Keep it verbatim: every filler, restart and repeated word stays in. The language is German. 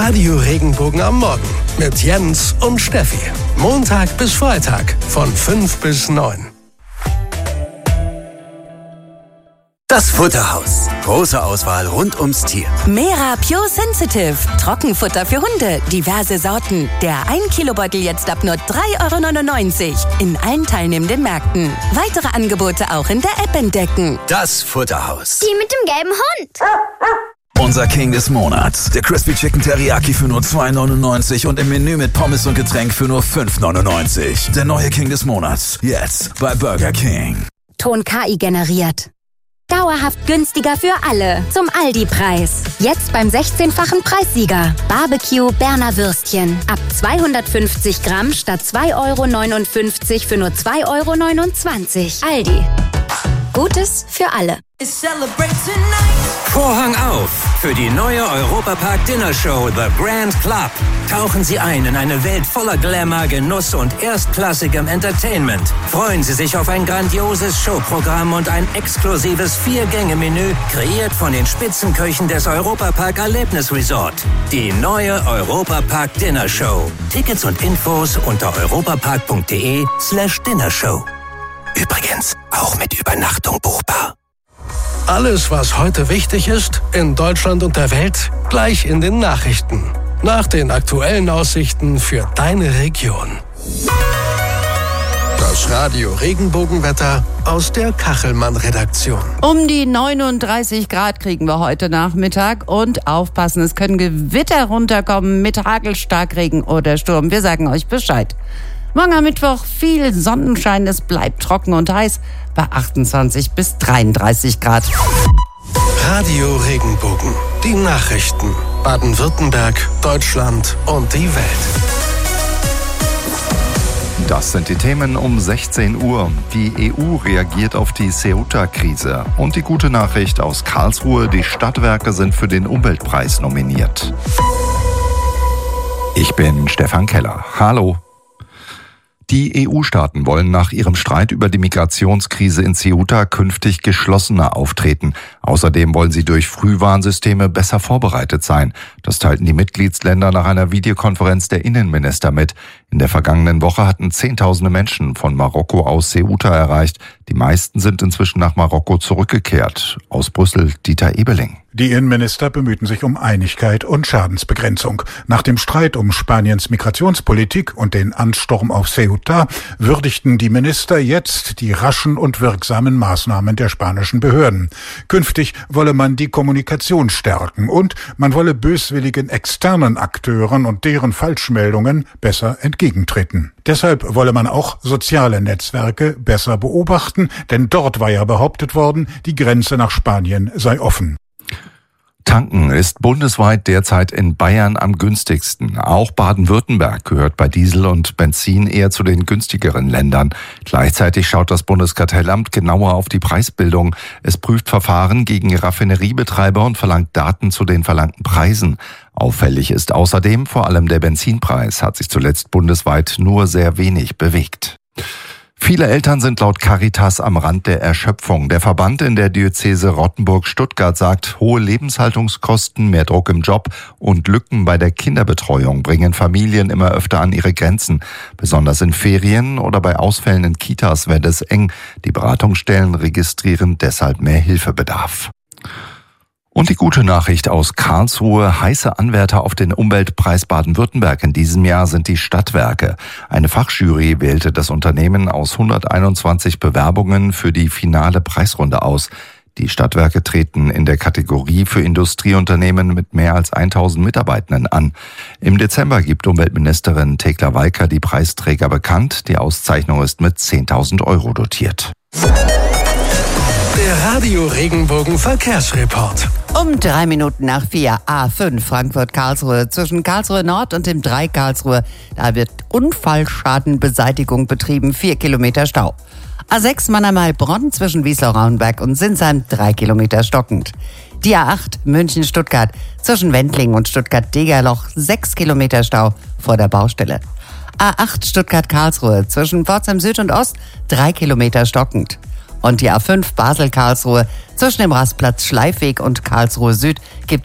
Radio Regenbogen am Morgen mit Jens und Steffi. Montag bis Freitag von fünf bis neun. Das Futterhaus. Große Auswahl rund ums Tier. Mera Pure Sensitive. Trockenfutter für Hunde. Diverse Sorten. Der ein Kilo Beutel jetzt ab nur drei Euro neunundneunzig. In allen teilnehmenden Märkten. Weitere Angebote auch in der App entdecken. Das Futterhaus. Die mit dem gelben Hund. Unser King des Monats. Der Crispy Chicken Teriyaki für nur zwei neunundneunzig und im Menü mit Pommes und Getränk für nur fünf neunundneunzig. Der neue King des Monats. Jetzt bei Burger King. Ton K I generiert. Dauerhaft günstiger für alle. Zum Aldi-Preis. Jetzt beim sechzehnfachen Preissieger. Barbecue Berner Würstchen. Ab zweihundertfünfzig Gramm statt zwei Euro neunundfünfzig für nur zwei Euro neunundzwanzig. Aldi. Gutes für alle. Vorhang auf für die neue Europapark Dinner Show The Grand Club. Tauchen Sie ein in eine Welt voller Glamour, Genuss und erstklassigem Entertainment. Freuen Sie sich auf ein grandioses Showprogramm und ein exklusives Vier-Gänge-Menü, kreiert von den Spitzenköchen des Europapark Erlebnisresort. Die neue Europapark Dinner Show. Tickets und Infos unter europapark.de slash dinnershow. Übrigens, auch mit Übernachtung buchbar. Alles, was heute wichtig ist, in Deutschland und der Welt, gleich in den Nachrichten. Nach den aktuellen Aussichten für deine Region. Das Radio Regenbogenwetter aus der Kachelmann-Redaktion. Um die neununddreißig Grad kriegen wir heute Nachmittag und aufpassen, es können Gewitter runterkommen mit Hagel, Starkregen oder Sturm. Wir sagen euch Bescheid. Morgen am Mittwoch viel Sonnenschein, es bleibt trocken und heiß bei achtundzwanzig bis dreiunddreißig Grad. Radio Regenbogen, die Nachrichten. Baden-Württemberg, Deutschland und die Welt. Das sind die Themen um sechzehn Uhr. Die E U reagiert auf die Ceuta-Krise. Und die gute Nachricht aus Karlsruhe, die Stadtwerke sind für den Umweltpreis nominiert. Ich bin Stefan Keller. Hallo. Die E U-Staaten wollen nach ihrem Streit über die Migrationskrise in Ceuta künftig geschlossener auftreten. Außerdem wollen sie durch Frühwarnsysteme besser vorbereitet sein. Das teilten die Mitgliedsländer nach einer Videokonferenz der Innenminister mit. In der vergangenen Woche hatten Zehntausende Menschen von Marokko aus Ceuta erreicht. Die meisten sind inzwischen nach Marokko zurückgekehrt. Aus Brüssel Dieter Ebeling. Die Innenminister bemühten sich um Einigkeit und Schadensbegrenzung. Nach dem Streit um Spaniens Migrationspolitik und den Ansturm auf Ceuta würdigten die Minister jetzt die raschen und wirksamen Maßnahmen der spanischen Behörden. Künftig wolle man die Kommunikation stärken und man wolle böswilligen externen Akteuren und deren Falschmeldungen besser entgegentreten. Deshalb wolle man auch soziale Netzwerke besser beobachten, denn dort war ja behauptet worden, die Grenze nach Spanien sei offen. Tanken ist bundesweit derzeit in Bayern am günstigsten. Auch Baden-Württemberg gehört bei Diesel und Benzin eher zu den günstigeren Ländern. Gleichzeitig schaut das Bundeskartellamt genauer auf die Preisbildung. Es prüft Verfahren gegen Raffineriebetreiber und verlangt Daten zu den verlangten Preisen. Auffällig ist außerdem vor allem der Benzinpreis, hat sich zuletzt bundesweit nur sehr wenig bewegt. Viele Eltern sind laut Caritas am Rand der Erschöpfung. Der Verband in der Diözese Rottenburg-Stuttgart sagt, hohe Lebenshaltungskosten, mehr Druck im Job und Lücken bei der Kinderbetreuung bringen Familien immer öfter an ihre Grenzen. Besonders in Ferien oder bei Ausfällen in Kitas werde es eng. Die Beratungsstellen registrieren deshalb mehr Hilfebedarf. Und die gute Nachricht aus Karlsruhe: heiße Anwärter auf den Umweltpreis Baden-Württemberg in diesem Jahr sind die Stadtwerke. Eine Fachjury wählte das Unternehmen aus hunderteinundzwanzig Bewerbungen für die finale Preisrunde aus. Die Stadtwerke treten in der Kategorie für Industrieunternehmen mit mehr als tausend Mitarbeitenden an. Im Dezember gibt Umweltministerin Thekla Walker die Preisträger bekannt. Die Auszeichnung ist mit zehntausend Euro dotiert. Der Radio Regenbogen Verkehrsreport. Um drei Minuten nach vier, A fünf Frankfurt-Karlsruhe. Zwischen Karlsruhe Nord und dem drei Karlsruhe, da wird Unfallschadenbeseitigung betrieben, vier Kilometer Stau. A sechs Mannheim-Heilbronn zwischen Wieslau-Rauenberg und Sinsheim, drei Kilometer stockend. Die A acht München-Stuttgart zwischen Wendling und Stuttgart-Degerloch, sechs Kilometer Stau vor der Baustelle. A acht Stuttgart-Karlsruhe zwischen Pforzheim Süd und Ost, drei Kilometer stockend. Und die A fünf Basel-Karlsruhe zwischen dem Rastplatz Schleifweg und Karlsruhe Süd gibt